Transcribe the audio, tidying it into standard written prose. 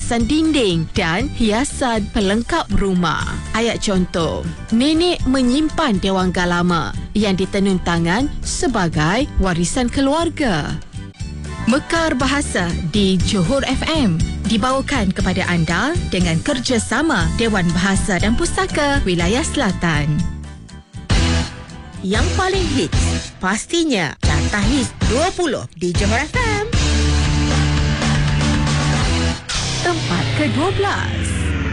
hiasan dinding dan hiasan pelengkap rumah. Ayat contoh, nenek menyimpan dewangga lama yang ditenun tangan sebagai warisan keluarga. Mekar Bahasa di Johor FM dibawakan kepada anda dengan kerjasama Dewan Bahasa dan Pustaka Wilayah Selatan. Yang paling hits, pastinya Carta Hits 20 di Johor FM. Tempat ke-12.